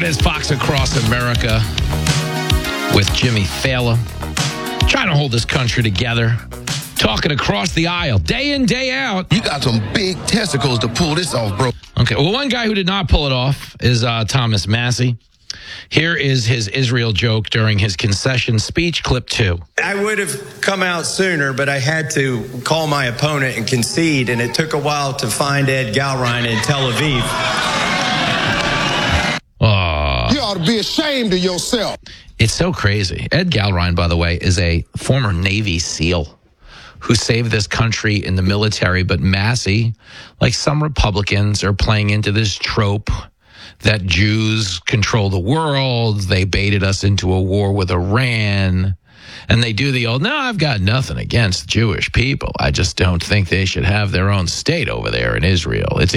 it is, Fox Across America with Jimmy Fallon. Trying to hold this country together. Talking across the aisle, day in, day out. You got some big testicles to pull this off, bro. Okay, well, one guy who did not pull it off is Thomas Massie. Here is his Israel joke during his concession speech, clip 2. I would have come out sooner, but I had to call my opponent and concede, and it took a while to find Ed Galrein in Tel Aviv. You ought to be ashamed of yourself. It's so crazy. Ed Galrein, by the way, is a former Navy SEAL who saved this country in the military. But Massie, like some Republicans, are playing into this trope that Jews control the world. They baited us into a war with Iran. And they do the old, no, I've got nothing against Jewish people. I just don't think they should have their own state over there in Israel. It's